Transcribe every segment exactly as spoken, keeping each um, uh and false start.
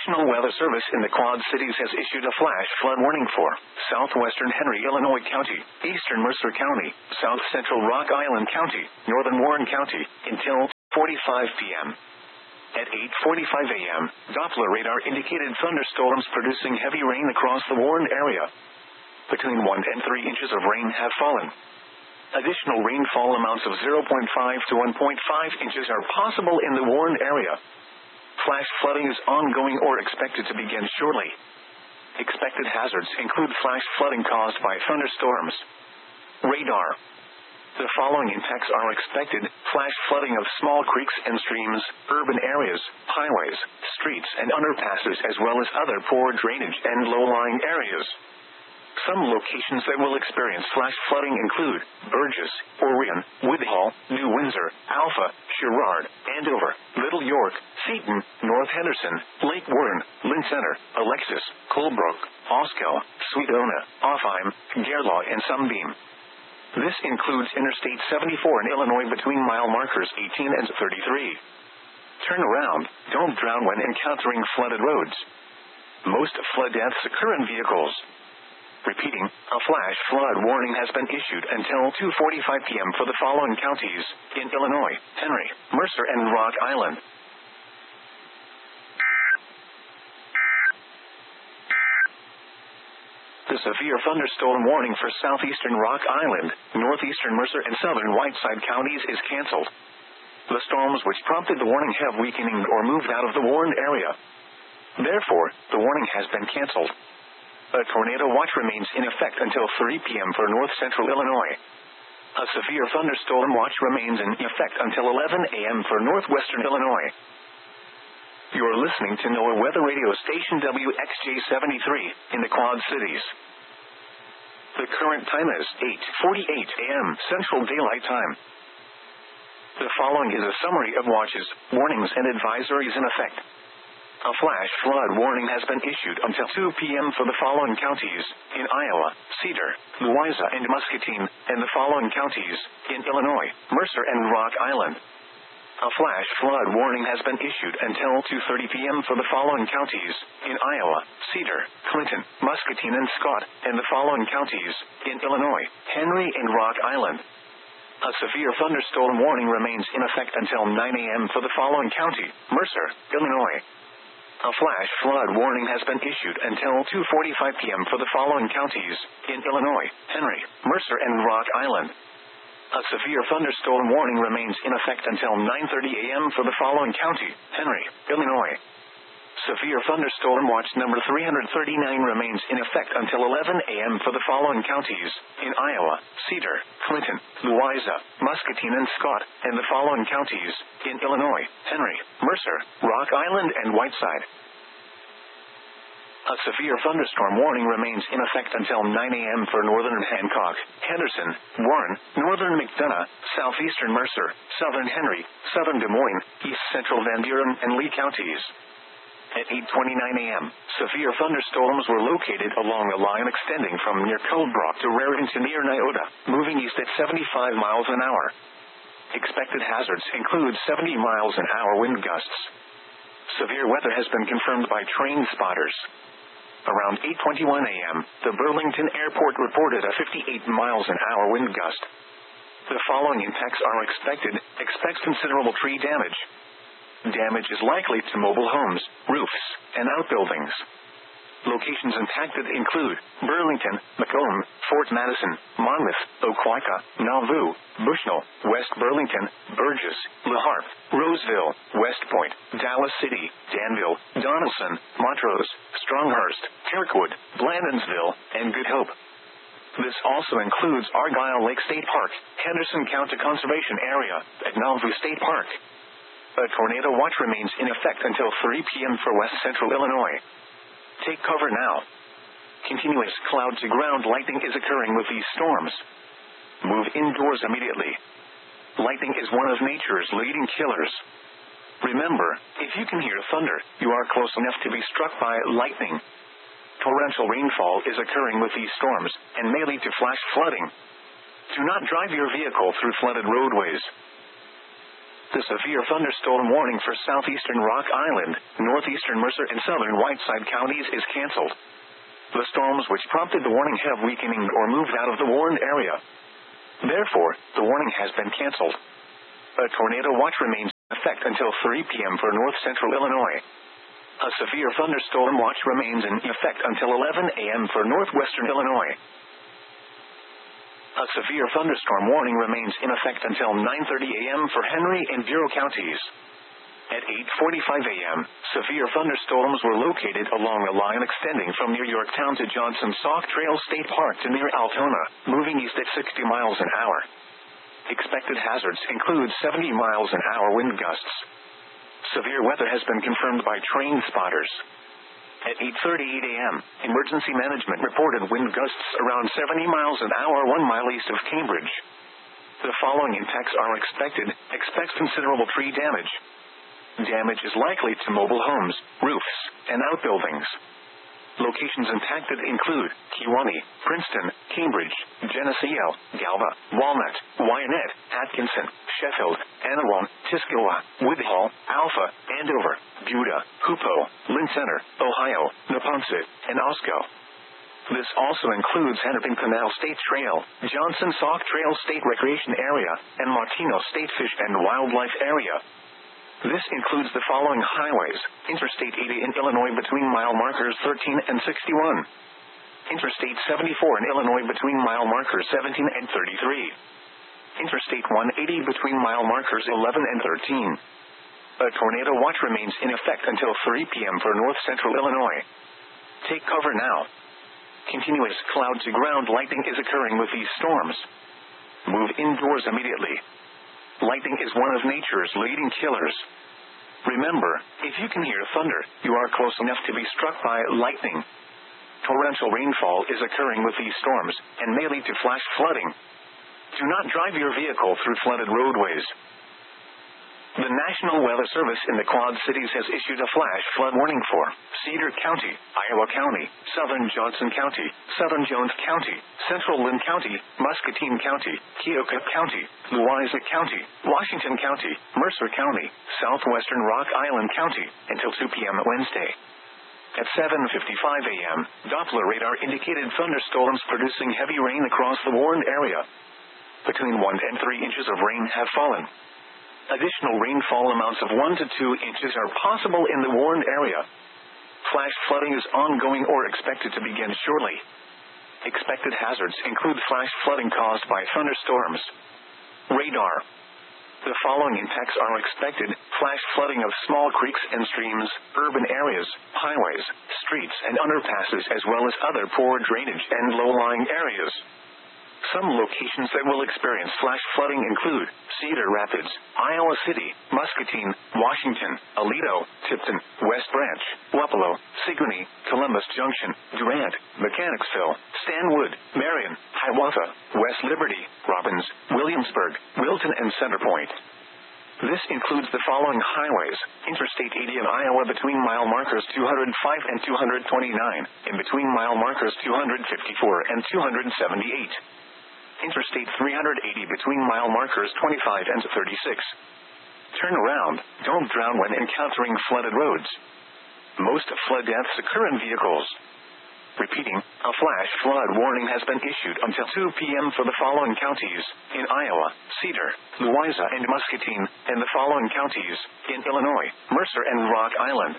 National Weather Service in the Quad Cities has issued a flash flood warning for southwestern Henry, Illinois County, eastern Mercer County, south central Rock Island County, northern Warren County, until two forty-five p.m. At eight forty-five a.m., Doppler radar indicated thunderstorms producing heavy rain across the Warren area. Between one and three inches of rain have fallen. Additional rainfall amounts of zero point five to one point five inches are possible in the Warren area. Flash flooding is ongoing or expected to begin shortly. Expected hazards include flash flooding caused by thunderstorms. Radar. The following impacts are expected: flash flooding of small creeks and streams, urban areas, highways, streets and underpasses, as well as other poor drainage and low-lying areas. Some locations that will experience flash flooding include Burgess, Orion, Woodhull, New Windsor, Alpha, Sherrard, Andover, Little York, Seaton, North Henderson, Lake Warren, Lynn Center, Alexis, Colebrook, Oskell, Sweetona, Offheim, Gerlaw, and Sunbeam. This includes Interstate seventy-four in Illinois between mile markers eighteen and thirty-three. Turn around, don't drown when encountering flooded roads. Most flood deaths occur in vehicles. Repeating, a flash flood warning has been issued until two forty-five p.m. for the following counties in Illinois: Henry, Mercer, and Rock Island. The severe thunderstorm warning for southeastern Rock Island, northeastern Mercer, and southern Whiteside counties is canceled. The storms which prompted the warning have weakened or moved out of the Warren area. Therefore, the warning has been canceled. A tornado watch remains in effect until three p.m. for north central Illinois. A severe thunderstorm watch remains in effect until eleven a.m. for northwestern Illinois. You're listening to NOAA Weather Radio Station W X J seventy-three in the Quad Cities. The current time is eight forty-eight a.m. Central Daylight Time. The following is a summary of watches, warnings, and advisories in effect. A flash flood warning has been issued until two p.m. for the following counties in Iowa: Cedar, Louisa, and Muscatine, and the following counties in Illinois: Mercer and Rock Island. A flash flood warning has been issued until two thirty p.m. for the following counties in Iowa: Cedar, Clinton, Muscatine, and Scott, and the following counties in Illinois: Henry and Rock Island. A severe thunderstorm warning remains in effect until nine a.m. for the following county: Mercer, Illinois. A flash flood warning has been issued until two forty-five p.m. for the following counties in Illinois: Henry, Mercer, and Rock Island. A severe thunderstorm warning remains in effect until nine thirty a.m. for the following county: Henry, Illinois. Severe thunderstorm watch number three thirty-nine remains in effect until eleven a.m. for the following counties in Iowa: Cedar, Clinton, Louisa, Muscatine, and Scott, and the following counties in Illinois: Henry, Mercer, Rock Island, and Whiteside. A severe thunderstorm warning remains in effect until nine a.m. for northern Hancock, Henderson, Warren, northern McDonough, southeastern Mercer, southern Henry, southern Des Moines, east central Van Buren, and Lee counties. At eight twenty-nine a.m., severe thunderstorms were located along a line extending from near Colebrook to Raritan to near Niota, moving east at seventy-five miles an hour. Expected hazards include seventy miles an hour wind gusts. Severe weather has been confirmed by train spotters. Around eight twenty-one a.m., the Burlington Airport reported a fifty-eight miles an hour wind gust. The following impacts are expected: expects considerable tree damage. Damage is likely to mobile homes, roofs, and outbuildings. Locations impacted include Burlington, Macomb, Fort Madison, Monmouth, Oquawka, Nauvoo, Bushnell, West Burlington, Burgess, La Harpe, Roseville, West Point, Dallas City, Danville, Donelson, Montrose, Stronghurst, Kirkwood, Blandonsville, and Good Hope. This also includes Argyle Lake State Park, Henderson County Conservation Area, at Nauvoo State Park. A tornado watch remains in effect until three p.m. for west central Illinois. Take cover now. Continuous cloud-to-ground lightning is occurring with these storms. Move indoors immediately. Lightning is one of nature's leading killers. Remember, if you can hear thunder, you are close enough to be struck by lightning. Torrential rainfall is occurring with these storms, and may lead to flash flooding. Do not drive your vehicle through flooded roadways. The severe thunderstorm warning for southeastern Rock Island, northeastern Mercer, and southern Whiteside counties is canceled. The storms which prompted the warning have weakened or moved out of the warned area. Therefore, the warning has been canceled. A tornado watch remains in effect until three p.m. for north-central Illinois. A severe thunderstorm watch remains in effect until eleven a.m. for northwestern Illinois. A severe thunderstorm warning remains in effect until nine thirty a.m. for Henry and Bureau counties. At eight forty-five a.m., severe thunderstorms were located along a line extending from near Yorktown to Johnson Sauk Trail State Park to near Altona, moving east at sixty miles an hour. Expected hazards include seventy miles an hour wind gusts. Severe weather has been confirmed by train spotters. At eight thirty-eight a.m., emergency management reported wind gusts around seventy miles an hour one mile east of Cambridge. The following impacts are expected. Expect considerable tree damage. Damage is likely to mobile homes, roofs, and outbuildings. Locations impacted include Kewanee, Princeton, Cambridge, Geneseo, Galva, Walnut, Wyanett, Atkinson, Sheffield, Annawan, Tuscola, Woodhull, Alpha, Andover, Buda, Hoopo, Lynn Center, Ohio, Neponset, and Osco. This also includes Hennepin Canal State Trail, Johnson Sauk Trail State Recreation Area, and Martino State Fish and Wildlife Area. This includes the following highways: Interstate eighty in Illinois between mile markers thirteen and sixty-one. Interstate seventy-four in Illinois between mile markers seventeen and thirty-three. Interstate one eighty between mile markers eleven and thirteen. A tornado watch remains in effect until three p.m. for north-central Illinois. Take cover now. Continuous cloud-to-ground lightning is occurring with these storms. Move indoors immediately. Lightning is one of nature's leading killers. Remember, if you can hear thunder, you are close enough to be struck by lightning. Torrential rainfall is occurring with these storms, and may lead to flash flooding. Do not drive your vehicle through flooded roadways. The National Weather Service in the Quad Cities has issued a flash flood warning for Cedar County, Iowa County, Southern Johnson County, Southern Jones County, Central Lynn County, Muscatine County, Keokuk County, Louisa County, Washington County, Mercer County, Southwestern Rock Island County, until two p.m. Wednesday. At seven fifty-five a.m., Doppler radar indicated thunderstorms producing heavy rain across the warned area. Between one and three inches of rain have fallen. Additional rainfall amounts of one to two inches are possible in the warned area. Flash flooding is ongoing or expected to begin shortly. Expected hazards include flash flooding caused by thunderstorms. Radar. The following impacts are expected: flash flooding of small creeks and streams, urban areas, highways, streets and underpasses, as well as other poor drainage and low-lying areas. Some locations that will experience flash flooding include Cedar Rapids, Iowa City, Muscatine, Washington, Aledo, Tipton, West Branch, Wapello, Sigourney, Columbus Junction, Durant, Mechanicsville, Stanwood, Marion, Hiawatha, West Liberty, Robbins, Williamsburg, Wilton, and Centerpoint. This includes the following highways: Interstate eighty in Iowa between mile markers two hundred five and two hundred twenty-nine, in between mile markers two hundred fifty-four and two hundred seventy-eight. Interstate three hundred eighty between mile markers twenty-five and thirty-six. Turn around, don't drown when encountering flooded roads. Most flood deaths occur in vehicles. Repeating, a flash flood warning has been issued until two p.m. for the following counties: in Iowa, Cedar, Louisa and Muscatine, and the following counties: in Illinois, Mercer and Rock Island.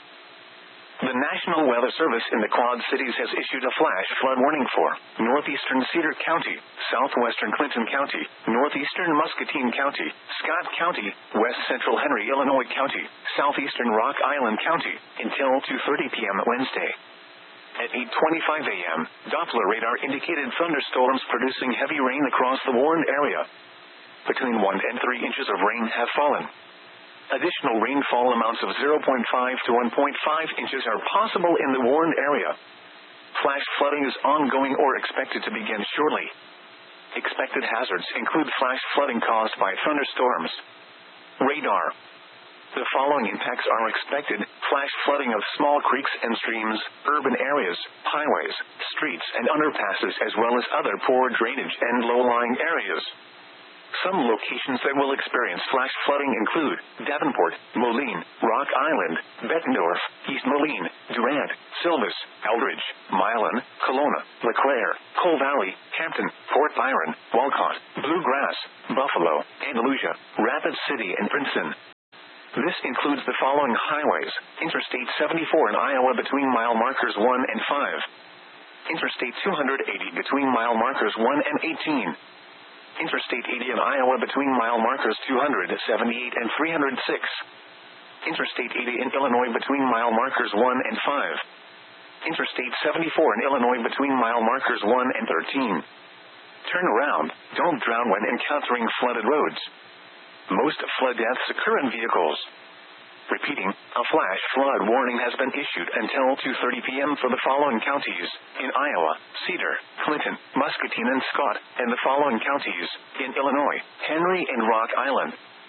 The National Weather Service in the Quad Cities has issued a flash flood warning for northeastern Cedar County, southwestern Clinton County, northeastern Muscatine County, Scott County, west central Henry, Illinois County, southeastern Rock Island County, until two thirty p.m. Wednesday. At eight twenty-five a.m., Doppler radar indicated thunderstorms producing heavy rain across the warned area. Between one and three inches of rain have fallen. Additional rainfall amounts of zero point five to one point five inches are possible in the warned area. Flash flooding is ongoing or expected to begin shortly. Expected hazards include flash flooding caused by thunderstorms. Radar. The following impacts are expected: flash flooding of small creeks and streams, urban areas, highways, streets and underpasses, as well as other poor drainage and low-lying areas. Some locations that will experience flash flooding include Davenport, Moline, Rock Island, Bettendorf, East Moline, Durant, Silvis, Eldridge, Milan, Kelowna, LeClaire, Cole Valley, Hampton, Fort Byron, Walcott, Bluegrass, Buffalo, Andalusia, Rapid City, and Princeton. This includes the following highways: Interstate seventy-four in Iowa between mile markers one and five. Interstate two eighty between mile markers one and eighteen. Interstate eighty in Iowa between mile markers two seventy-eight and three oh six. Interstate eighty in Illinois between mile markers one and five. Interstate seventy-four in Illinois between mile markers one and thirteen. Turn around. Don't drown when encountering flooded roads. Most flood deaths occur in vehicles. Repeating, a flash flood warning has been issued until two thirty p.m. for the following counties: in Iowa, Cedar, Clinton, Muscatine, and Scott, and the following counties: in Illinois, Henry and Rock Island.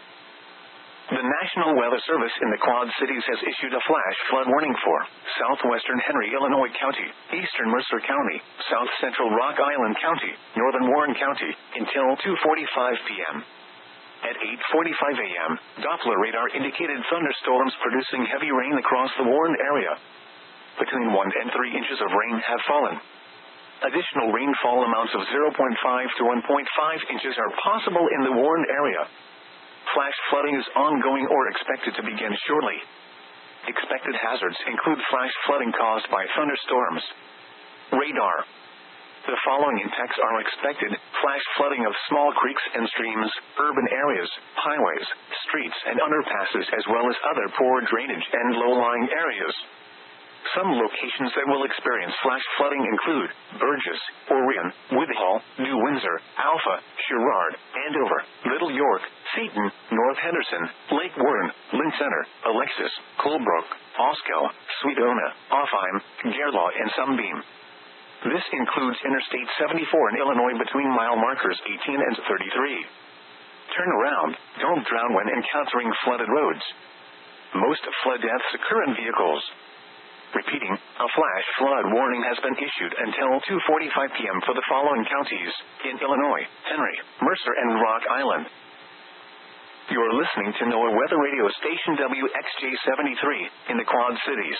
The National Weather Service in the Quad Cities has issued a flash flood warning for southwestern Henry, Illinois County, eastern Mercer County, south central Rock Island County, northern Warren County, until two forty-five p.m. At eight forty-five a.m., Doppler radar indicated thunderstorms producing heavy rain across the Warren area. Between one and three inches of rain have fallen. Additional rainfall amounts of zero point five to one point five inches are possible in the Warren area. Flash flooding is ongoing or expected to begin shortly. Expected hazards include flash flooding caused by thunderstorms. Radar. The following impacts are expected: flash flooding of small creeks and streams, urban areas, highways, streets, and underpasses, as well as other poor drainage and low-lying areas. Some locations that will experience flash flooding include Burgess, Orion, Withall, New Windsor, Alpha, Sherrard, Andover, Little York, Seaton, North Henderson, Lake Warren, Lynn Center, Alexis, Colebrook, Oskell, Sweetona, Offheim, Gerlaw, and Sunbeam. This includes Interstate seventy-four in Illinois between mile markers eighteen and thirty-three. Turn around. Don't drown when encountering flooded roads. Most flood deaths occur in vehicles. Repeating, a flash flood warning has been issued until two forty-five p.m. for the following counties: in Illinois, Henry, Mercer, and Rock Island. You're listening to NOAA Weather Radio Station W X J seventy-three in the Quad Cities.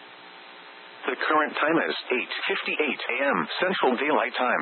The current time is eight fifty-eight a.m. Central Daylight Time.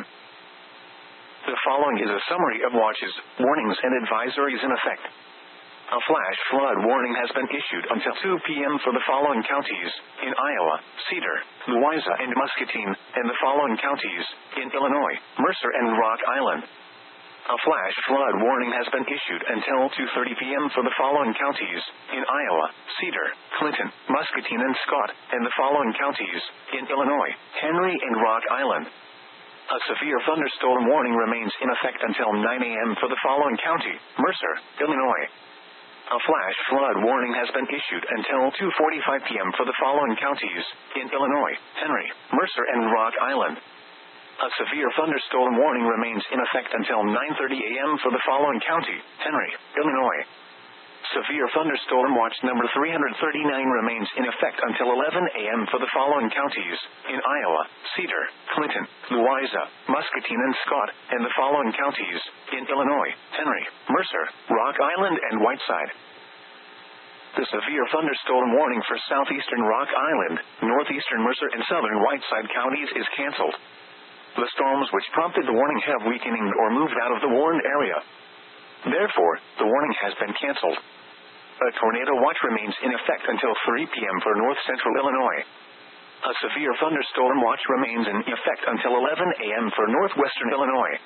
The following is a summary of watches, warnings, and advisories in effect. A flash flood warning has been issued until two p.m. for the following counties: in Iowa, Cedar, Louisa, and Muscatine, and the following counties: in Illinois, Mercer, and Rock Island. A flash flood warning has been issued until two thirty p.m. for the following counties: in Iowa, Cedar, Clinton, Muscatine, and Scott, and the following counties: in Illinois, Henry, and Rock Island. A severe thunderstorm warning remains in effect until nine a.m. for the following county: Mercer, Illinois. A flash flood warning has been issued until two forty-five p.m. for the following counties: in Illinois, Henry, Mercer, and Rock Island. A severe thunderstorm warning remains in effect until nine thirty a.m. for the following county: Henry, Illinois. Severe thunderstorm watch number three thirty-nine remains in effect until eleven a.m. for the following counties: in Iowa, Cedar, Clinton, Louisa, Muscatine, and Scott, and the following counties: in Illinois, Henry, Mercer, Rock Island, and Whiteside. The severe thunderstorm warning for southeastern Rock Island, northeastern Mercer, and southern Whiteside counties is canceled. The storms which prompted the warning have weakened or moved out of the Warren area. Therefore, the warning has been canceled. A tornado watch remains in effect until three p.m. for north-central Illinois. A severe thunderstorm watch remains in effect until eleven a.m. for northwestern Illinois.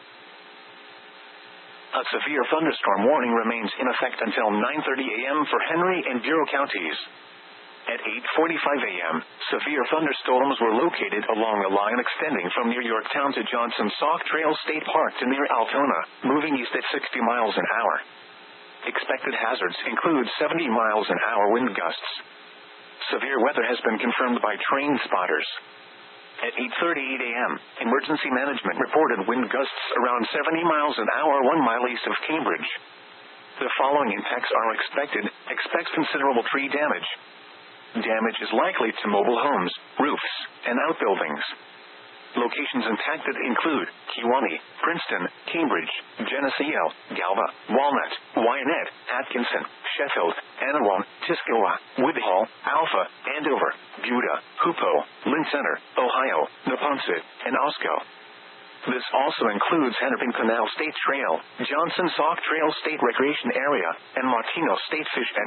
A severe thunderstorm warning remains in effect until nine thirty a.m. for Henry and Bureau counties. At eight forty-five a.m., severe thunderstorms were located along a line extending from near Yorktown to Johnson Sauk Trail State Park to near Altona, moving east at sixty miles an hour. Expected hazards include seventy miles an hour wind gusts. Severe weather has been confirmed by train spotters. At eight thirty-eight a.m., emergency management reported wind gusts around seventy miles an hour one mile east of Cambridge. The following impacts are expected. Expect considerable tree damage. Damage is likely to mobile homes, roofs, and outbuildings. Locations impacted include Kewanee, Princeton, Cambridge, Geneseo, Galva, Walnut, Wyanett, Atkinson, Sheffield, Anawan, Tuscola, Woodhall, Alpha, Andover, Buda, Hoopo, Lynn Center, Ohio, Neponset, and Osco. This also includes Hennepin Canal State Trail, Johnson Sauk Trail State Recreation Area, and Martino State Fish and